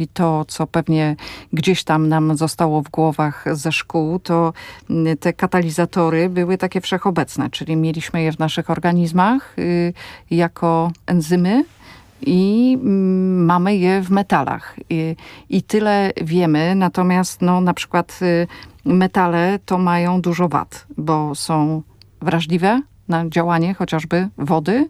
I to, co pewnie gdzieś tam nam zostało w głowach ze szkół, to te katalizatory były takie wszechobecne, czyli mieliśmy je w naszych organizmach jako enzymy i mamy je w metalach. I tyle wiemy, natomiast na przykład metale to mają dużo wad, bo są wrażliwe na działanie chociażby wody,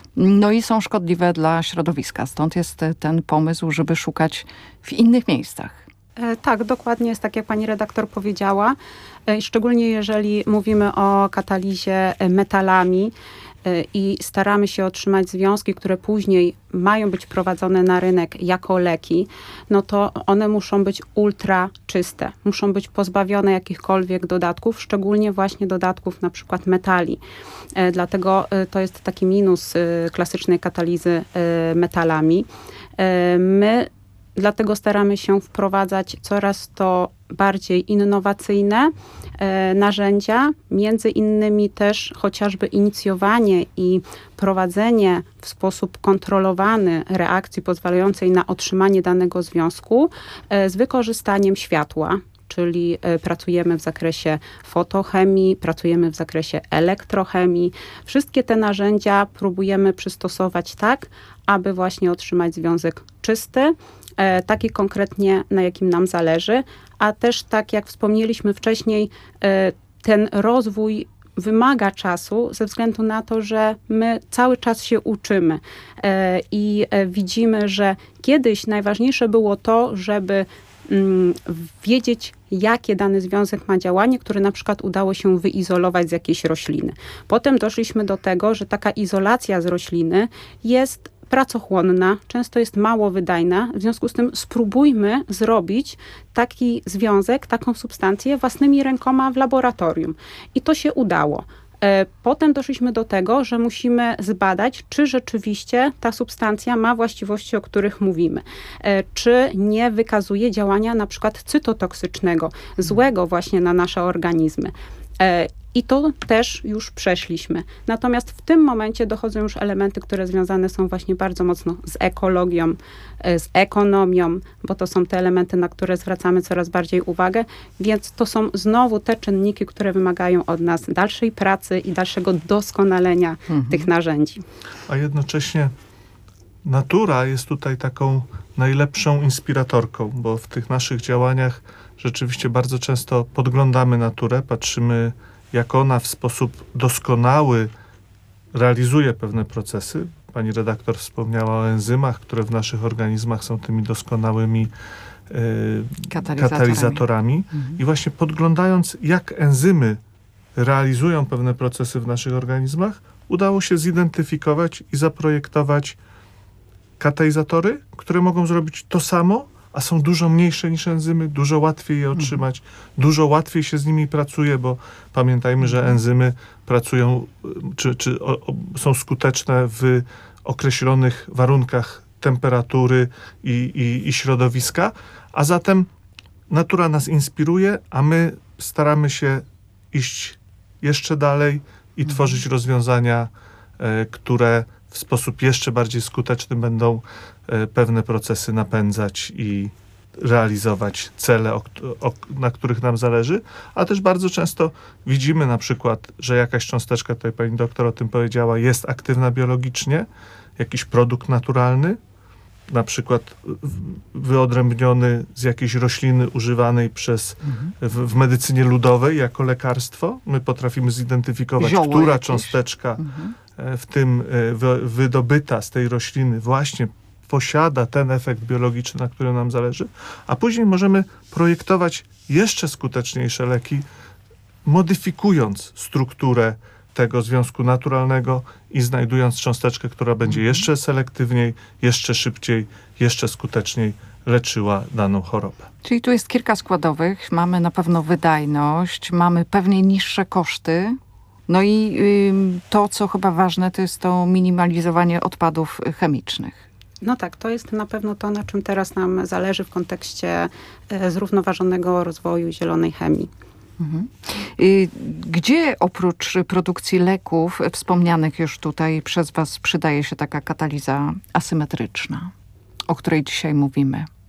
i są szkodliwe dla środowiska. Stąd jest ten pomysł, żeby szukać w innych miejscach. Tak, dokładnie jest tak, jak pani redaktor powiedziała. Szczególnie jeżeli mówimy o katalizie metalami i staramy się otrzymać związki, które później mają być wprowadzone na rynek jako leki, to one muszą być ultra czyste. Muszą być pozbawione jakichkolwiek dodatków, szczególnie właśnie dodatków na przykład metali. Dlatego to jest taki minus klasycznej katalizy metalami. My dlatego staramy się wprowadzać coraz to bardziej innowacyjne narzędzia, między innymi też chociażby inicjowanie i prowadzenie w sposób kontrolowany reakcji pozwalającej na otrzymanie danego związku z wykorzystaniem światła. Czyli pracujemy w zakresie fotochemii, pracujemy w zakresie elektrochemii. Wszystkie te narzędzia próbujemy przystosować tak, aby właśnie otrzymać związek czysty, taki konkretnie, na jakim nam zależy, a też tak jak wspomnieliśmy wcześniej, ten rozwój wymaga czasu ze względu na to, że my cały czas się uczymy i widzimy, że kiedyś najważniejsze było to, żeby wiedzieć, jakie dany związek ma działanie, które na przykład udało się wyizolować z jakiejś rośliny. Potem doszliśmy do tego, że taka izolacja z rośliny jest pracochłonna, często jest mało wydajna. W związku z tym spróbujmy zrobić taki związek, taką substancję własnymi rękoma w laboratorium. I to się udało. Potem doszliśmy do tego, że musimy zbadać, czy rzeczywiście ta substancja ma właściwości, o których mówimy. Czy nie wykazuje działania na przykład cytotoksycznego, złego właśnie na nasze organizmy. I to też już przeszliśmy. Natomiast w tym momencie dochodzą już elementy, które związane są właśnie bardzo mocno z ekologią, z ekonomią, bo to są te elementy, na które zwracamy coraz bardziej uwagę, więc to są znowu te czynniki, które wymagają od nas dalszej pracy i dalszego doskonalenia tych narzędzi. A jednocześnie natura jest tutaj taką najlepszą inspiratorką, bo w tych naszych działaniach rzeczywiście bardzo często podglądamy naturę, patrzymy, jak ona w sposób doskonały realizuje pewne procesy. Pani redaktor wspomniała o enzymach, które w naszych organizmach są tymi doskonałymi katalizatorami. I właśnie podglądając, jak enzymy realizują pewne procesy w naszych organizmach, udało się zidentyfikować i zaprojektować katalizatory, które mogą zrobić to samo, a są dużo mniejsze niż enzymy, dużo łatwiej je otrzymać, dużo łatwiej się z nimi pracuje, bo pamiętajmy, że enzymy pracują, są skuteczne w określonych warunkach temperatury i środowiska, a zatem natura nas inspiruje, a my staramy się iść jeszcze dalej i tworzyć rozwiązania, które w sposób jeszcze bardziej skuteczny będą pewne procesy napędzać i realizować cele, na których nam zależy, a też bardzo często widzimy na przykład, że jakaś cząsteczka, tutaj pani doktor o tym powiedziała, jest aktywna biologicznie, jakiś produkt naturalny, na przykład wyodrębniony z jakiejś rośliny używanej w medycynie ludowej jako lekarstwo. My potrafimy zidentyfikować, która cząsteczka w tym wydobyta z tej rośliny właśnie posiada ten efekt biologiczny, na którym nam zależy, a później możemy projektować jeszcze skuteczniejsze leki, modyfikując strukturę tego związku naturalnego i znajdując cząsteczkę, która będzie jeszcze selektywniej, jeszcze szybciej, jeszcze skuteczniej leczyła daną chorobę. Czyli tu jest kilka składowych. Mamy na pewno wydajność, mamy pewnie niższe koszty. No i to, co chyba ważne, to jest to minimalizowanie odpadów chemicznych. No tak, to jest na pewno to, na czym teraz nam zależy w kontekście zrównoważonego rozwoju zielonej chemii. Gdzie oprócz produkcji leków wspomnianych już tutaj przez was przydaje się taka kataliza asymetryczna, o której dzisiaj mówimy?